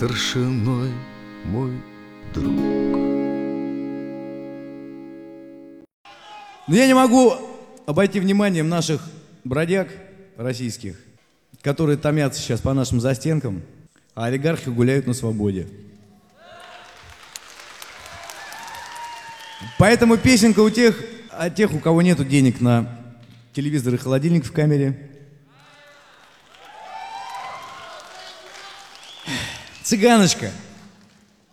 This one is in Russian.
старшиной, мой друг. Но я не могу обойти вниманием наших бродяг российских, которые томятся сейчас по нашим застенкам, а олигархи гуляют на свободе. Поэтому песенка у тех, у кого нету денег на телевизор и холодильник в камере. Цыганочка,